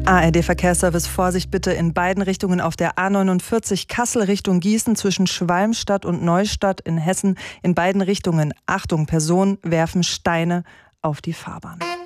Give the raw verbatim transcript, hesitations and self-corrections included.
A R D-Verkehrsservice, Vorsicht bitte in beiden Richtungen auf der A neunundvierzig Kassel Richtung Gießen zwischen Schwalmstadt und Neustadt in Hessen. In beiden Richtungen, Achtung, Personen werfen Steine auf die Fahrbahn.